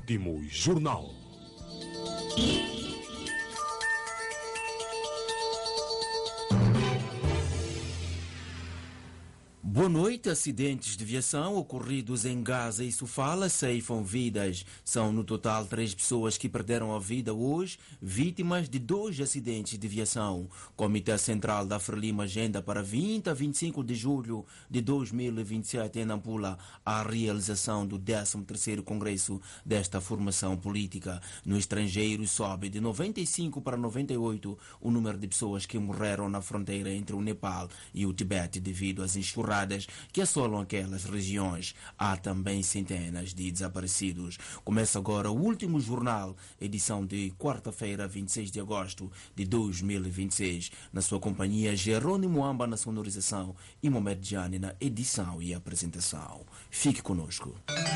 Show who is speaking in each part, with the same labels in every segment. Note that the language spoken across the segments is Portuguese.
Speaker 1: Último Jornal.
Speaker 2: Boa noite. Acidentes de viação ocorridos em Gaza e Sofala ceifam vidas. São no total 3 pessoas que perderam a vida hoje, vítimas de 2 acidentes de viação. Comitê Central da Frelimo agenda para 20 a 25 de julho de 2027 em Nampula a realização do 13º Congresso desta formação política. No estrangeiro sobe de 95 para 98 o número de pessoas que morreram na fronteira entre o Nepal e o Tibete devido às enxurradas que assolam aquelas regiões. Há também centenas de desaparecidos. Começa agora o último jornal, edição de quarta-feira, 26 de agosto de 2026. Na sua companhia, Jerônimo Amba na sonorização e Mohamed Jani na edição e apresentação. Fique conosco.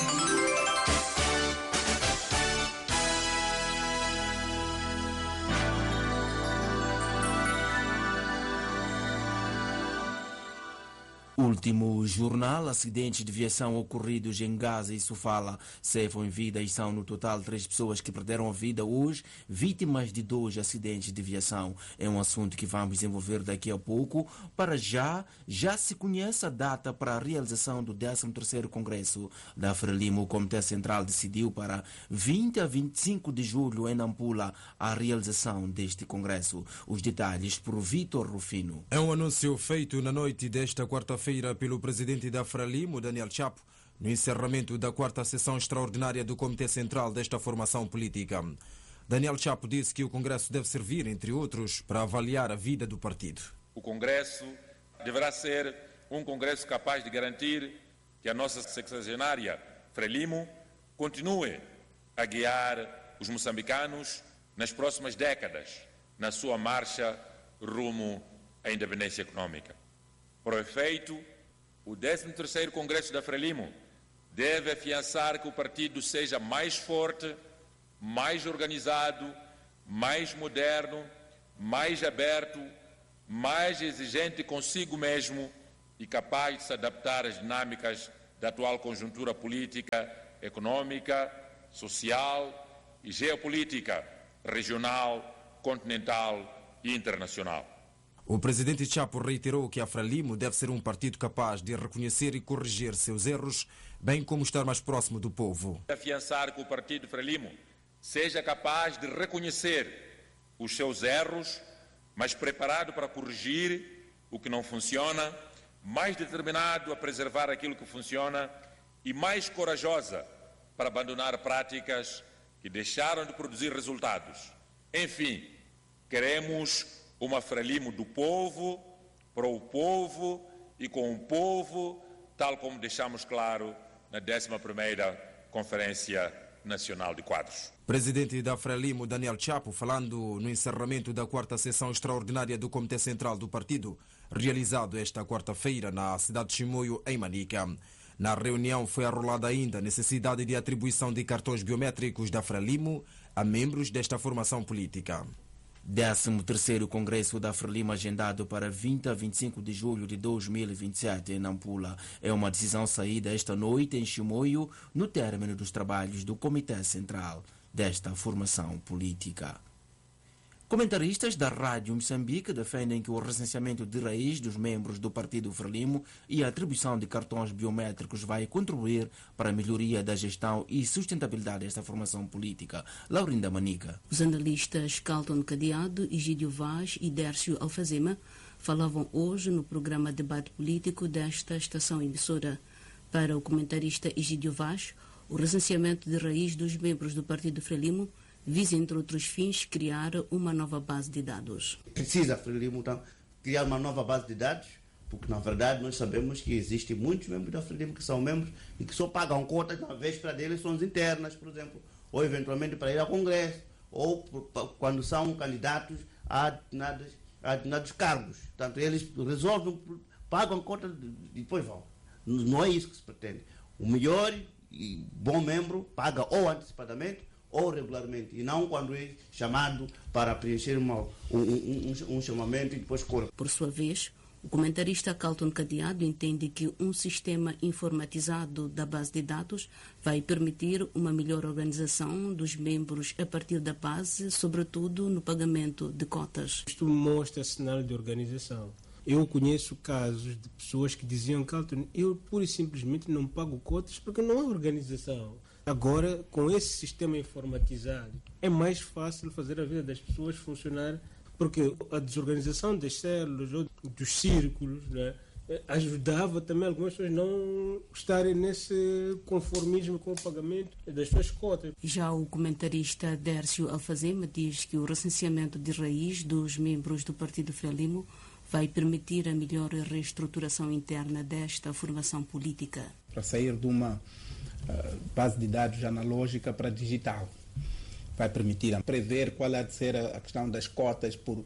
Speaker 2: Último jornal. Acidentes de viação ocorridos em Gaza e Sofala ceifam vidas. São no total 3 pessoas que perderam a vida hoje, vítimas de 2 acidentes de viação. É um assunto que vamos desenvolver daqui a pouco. Para já se conhece a data para a realização do 13º Congresso da Frelimo. O Comitê Central decidiu para 20 a 25 de julho em Nampula a realização deste Congresso. Os detalhes por Vitor Rufino.
Speaker 3: É um anúncio feito na noite desta quarta-feira pelo presidente da Frelimo, Daniel Chapo, no encerramento da 4ª sessão extraordinária do Comitê Central desta formação política. Daniel Chapo disse que o Congresso deve servir, entre outros, para avaliar a vida do partido.
Speaker 4: O Congresso deverá ser um Congresso capaz de garantir que a nossa sexagenária Frelimo continue a guiar os moçambicanos nas próximas décadas na sua marcha rumo à independência econômica. Por efeito, o 13º Congresso da Frelimo deve afiançar que o partido seja mais forte, mais organizado, mais moderno, mais aberto, mais exigente consigo mesmo e capaz de se adaptar às dinâmicas da atual conjuntura política, econômica, social e geopolítica, regional, continental e internacional.
Speaker 3: O presidente Chapo reiterou que a Frelimo deve ser um partido capaz de reconhecer e corrigir seus erros, bem como estar mais próximo do povo.
Speaker 4: Afiançar que o partido Frelimo seja capaz de reconhecer os seus erros, mas preparado para corrigir o que não funciona, mais determinado a preservar aquilo que funciona e mais corajosa para abandonar práticas que deixaram de produzir resultados. Enfim, queremos uma Frelimo do povo, para o povo e com o povo, tal como deixamos claro na 11ª Conferência Nacional de Quadros.
Speaker 3: Presidente da Frelimo, Daniel Chapo, falando no encerramento da 4ª sessão extraordinária do Comitê Central do Partido, realizado esta quarta-feira na cidade de Chimoio, em Manica. Na reunião foi arrolada ainda a necessidade de atribuição de cartões biométricos da Frelimo a membros desta formação política.
Speaker 2: 13º Congresso da Frelimo agendado para 20 a 25 de julho de 2027 em Nampula. É uma decisão saída esta noite em Chimoio, no término dos trabalhos do Comitê Central desta formação política. Comentaristas da Rádio Moçambique defendem que o recenseamento de raiz dos membros do Partido Frelimo e a atribuição de cartões biométricos vai contribuir para a melhoria da gestão e sustentabilidade desta formação política. Laurinda Manica.
Speaker 5: Os analistas Carlton Cadeado, Egídio Vaz e Dércio Alfazema falavam hoje no programa Debate Político desta estação emissora. Para o comentarista Egídio Vaz, o recenseamento de raiz dos membros do Partido Frelimo visa, entre outros fins, criar uma nova base de dados.
Speaker 6: Precisa a Frelimo então, criar uma nova base de dados, porque na verdade nós sabemos que existem muitos membros da Frelimo que são membros e que só pagam cotas na véspera de eleições internas, por exemplo, ou eventualmente para ir ao Congresso, ou quando são candidatos a determinados cargos. Portanto, eles resolvem, pagam cotas e depois vão. Não é isso que se pretende. O melhor e bom membro paga ou antecipadamente ou regularmente, e não quando é chamado para preencher um chamamento e depois corre.
Speaker 5: Por sua vez, O comentarista Carlton Cadeado entende que um sistema informatizado da base de dados vai permitir uma melhor organização dos membros a partir da base, sobretudo no pagamento de cotas.
Speaker 1: Isto mostra sinal de organização. Eu conheço casos de pessoas que diziam, Carlton, eu pura e simplesmente não pago cotas porque não há organização. Agora, com esse sistema informatizado, é mais fácil fazer a vida das pessoas funcionar, porque a desorganização das células ou dos círculos, né, ajudava também algumas pessoas não estarem nesse conformismo com o pagamento das suas cotas.
Speaker 5: Já o comentarista Dércio Alfazema diz que o recenseamento de raiz dos membros do Partido Frelimo vai permitir a melhor reestruturação interna desta formação política.
Speaker 7: Para sair de uma base de dados analógica para digital. Vai permitir prever qual há de ser a questão das cotas por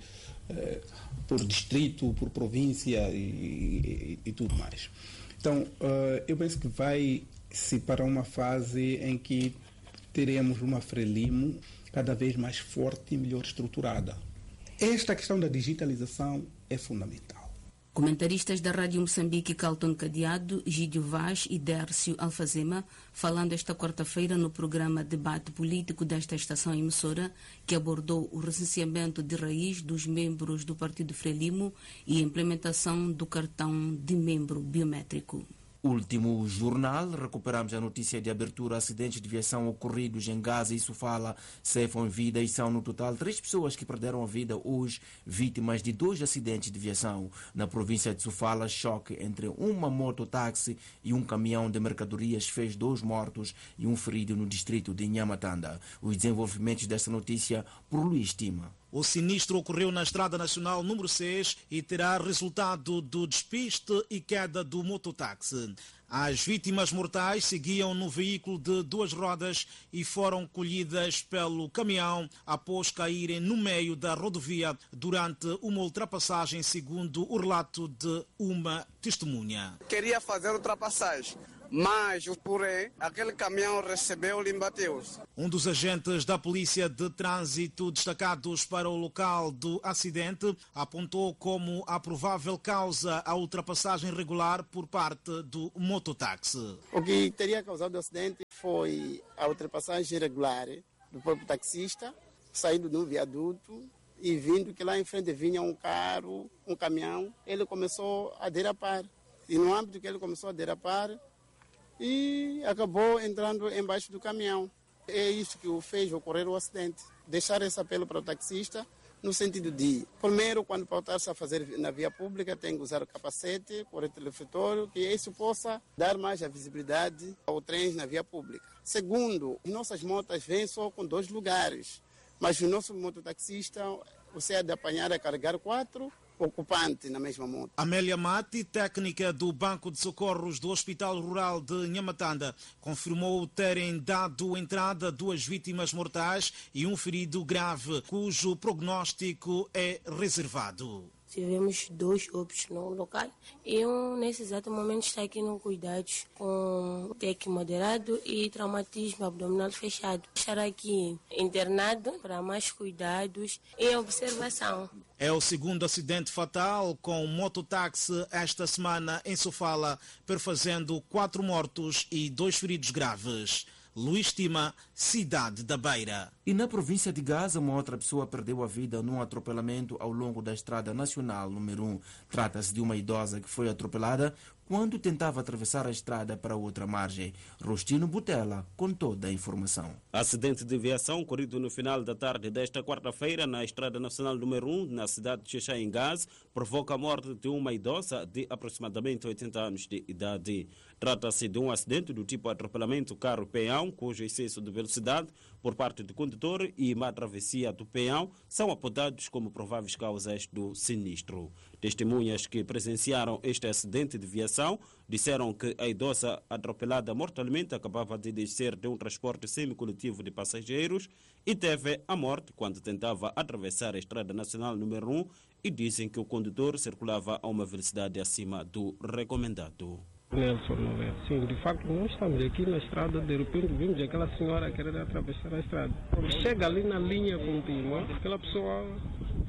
Speaker 7: distrito, por província e tudo mais. Então, eu penso que vai-se para uma fase em que teremos uma Frelimo cada vez mais forte e melhor estruturada. Esta questão da digitalização é fundamental.
Speaker 5: Comentaristas da Rádio Moçambique, Carlton Cadeado, Gídio Vaz e Dércio Alfazema, falando esta quarta-feira no programa Debate Político desta estação emissora, que abordou o recenseamento de raiz dos membros do Partido Frelimo e a implementação do cartão de membro biométrico.
Speaker 2: Último jornal, recuperamos a notícia de abertura. Acidentes de viação ocorridos em Gaza e Sofala ceifam vidas e são no total 3 pessoas que perderam a vida hoje, vítimas de 2 acidentes de viação. Na província de Sofala, choque entre uma mototáxi e um caminhão de mercadorias fez 2 mortos e um ferido no distrito de Nhamatanda. Os desenvolvimentos desta notícia por Luís Tima.
Speaker 8: O sinistro ocorreu na Estrada Nacional número 6 e terá resultado do despiste e queda do mototáxi. As vítimas mortais seguiam no veículo de 2 rodas e foram colhidas pelo caminhão após caírem no meio da rodovia durante uma ultrapassagem, segundo o relato de uma testemunha.
Speaker 9: Queria fazer ultrapassagem, mas, porém, aquele caminhão recebeu e bateu.
Speaker 8: Um dos agentes da Polícia de Trânsito destacados para o local do acidente apontou como a provável causa a ultrapassagem irregular por parte do mototáxi.
Speaker 10: O que teria causado o acidente foi a ultrapassagem irregular do próprio taxista, saindo do viaduto e vindo que lá em frente vinha um carro, um caminhão. Ele começou a derrapar. E no âmbito que ele começou a derrapar, e acabou entrando embaixo do caminhão. É isso que o fez ocorrer o acidente. Deixar esse apelo para o taxista no sentido de, primeiro, quando pautar-se a fazer na via pública, tem que usar o capacete, correto refletório, que isso possa dar mais a visibilidade ao trem na via pública. Segundo, nossas motas vêm só com 2 lugares, mas o nosso mototaxista, você é de apanhar a carregar 4 ocupante na mesma moto.
Speaker 8: Amélia Mati, técnica do Banco de Socorros do Hospital Rural de Nhamatanda, confirmou terem dado entrada 2 vítimas mortais e um ferido grave, cujo prognóstico é reservado.
Speaker 11: Tivemos 2 óbitos no local e nesse exato momento está aqui no cuidados com TEC moderado e traumatismo abdominal fechado. Estará aqui internado para mais cuidados e observação.
Speaker 8: É o segundo acidente fatal com mototáxi esta semana em Sofala, perfazendo 4 mortos e 2 feridos graves. Luís Tima, Cidade da Beira.
Speaker 2: E na província de Gaza, uma outra pessoa perdeu a vida num atropelamento ao longo da Estrada Nacional número 1. Trata-se de uma idosa que foi atropelada quando tentava atravessar a estrada para outra margem. Rostino Butela com toda a informação.
Speaker 12: Acidente de viação ocorrido no final da tarde desta quarta-feira na Estrada Nacional número 1, na cidade de Xexá, em Gaza, provoca a morte de uma idosa de aproximadamente 80 anos de idade. Trata-se de um acidente do tipo atropelamento carro-peão, cujo excesso de velocidade por parte do condutor e má travessia do peão são apontados como prováveis causas do sinistro. Testemunhas que presenciaram este acidente de viação disseram que a idosa atropelada mortalmente acabava de descer de um transporte semicoletivo de passageiros e teve a morte quando tentava atravessar a Estrada Nacional número 1 e dizem que o condutor circulava a uma velocidade acima do recomendado.
Speaker 1: Nelson Novel. Sim, de facto, nós estamos aqui na estrada, de repente vimos aquela senhora querer atravessar a estrada. Chega ali na linha contínua, aquela pessoa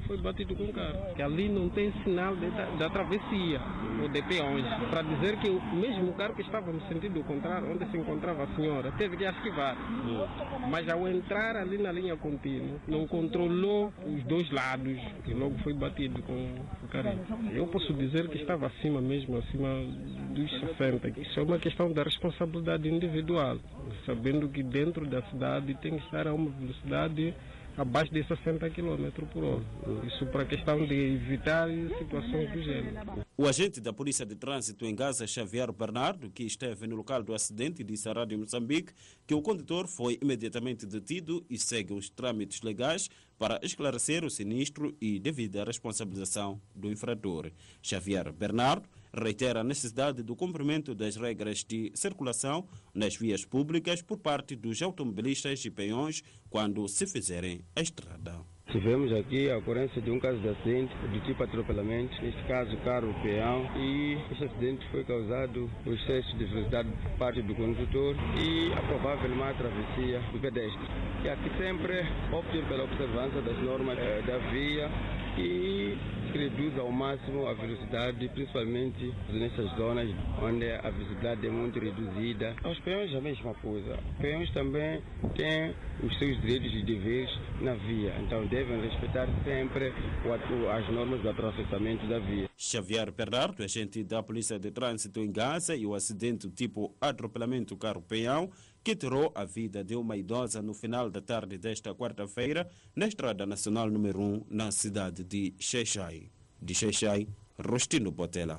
Speaker 13: foi batido com o carro. Que ali não tem sinal da travessia ou de peões. Para dizer que mesmo o carro que estava no sentido contrário, onde se encontrava a senhora, teve que esquivar. Mas ao entrar ali na linha contínua, não controlou os dois lados e logo foi batido com o carrinho. Eu posso dizer que estava acima mesmo, acima dos 60. Isso é uma questão da responsabilidade individual, sabendo que dentro da cidade tem que estar a uma velocidade abaixo de 60 km por hora. Isso para a questão de evitar situações do gênero.
Speaker 12: O agente da Polícia de Trânsito em Gaza, Xavier Bernardo, que esteve no local do acidente, disse à Rádio Moçambique que o condutor foi imediatamente detido e segue os trâmites legais para esclarecer o sinistro e devida responsabilização do infrator. Xavier Bernardo reitera a necessidade do cumprimento das regras de circulação nas vias públicas por parte dos automobilistas e peões quando se fizerem a estrada.
Speaker 14: Tivemos aqui a ocorrência de um caso de acidente do tipo atropelamento, neste caso carro peão, e este acidente foi causado por excesso de velocidade por parte do condutor e a provável má travessia do pedestre. E aqui sempre optem pela observância das normas da via e se reduz ao máximo a velocidade, principalmente nessas zonas onde a visibilidade é muito reduzida. Aos peões a mesma coisa. Os peões também têm os seus direitos e deveres na via, então devem respeitar sempre as normas do atravessamento da via.
Speaker 12: Xavier Bernardo, agente da Polícia de Trânsito em Gaza, e o acidente tipo atropelamento carro-peão que tirou a vida de uma idosa no final da tarde desta quarta-feira na Estrada Nacional número 1, na cidade de Xai-Xai. De Xai-Xai, Rostino Botella.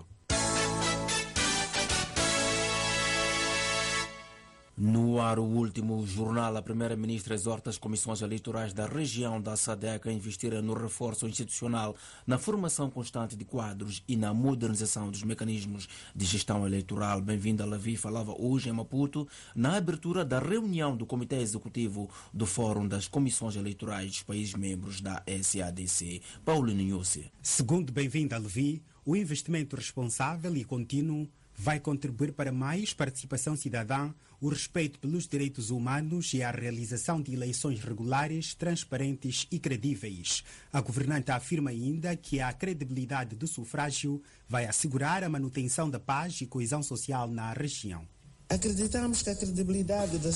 Speaker 2: No ar, o último jornal, a primeira-ministra exorta as comissões eleitorais da região da SADC a investir no reforço institucional, na formação constante de quadros e na modernização dos mecanismos de gestão eleitoral. Bem-vinda, Lavi. Falava hoje em Maputo, na abertura da reunião do Comitê Executivo do Fórum das Comissões Eleitorais dos países membros da SADC. Paulo Ninhosse.
Speaker 15: Segundo Bem-vinda, Lavi, o investimento responsável e contínuo vai contribuir para mais participação cidadã, o respeito pelos direitos humanos e a realização de eleições regulares, transparentes e credíveis. A governante afirma ainda que a credibilidade do sufrágio vai assegurar a manutenção da paz e coesão social na região.
Speaker 16: Acreditamos que a credibilidade das